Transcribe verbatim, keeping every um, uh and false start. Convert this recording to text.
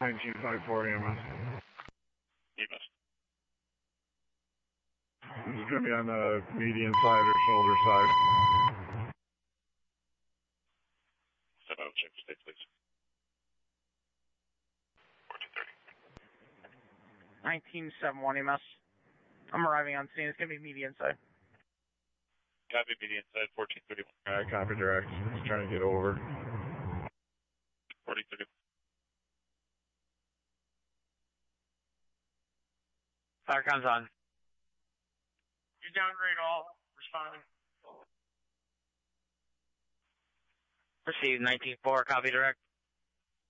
nineteen five four E M S. E M S. This is going to be on the median side or shoulder side. Step out, check the state, please. fourteen thirty. nineteen seven one E M S. I'm arriving on scene. It's going to be median side. Copy, median side, fourteen thirty-one. Alright, copy direct. Just trying to get over. fourteen thirty-one. Fire comms on. You downgrade all. Responding. Proceed, nineteen four, copy direct.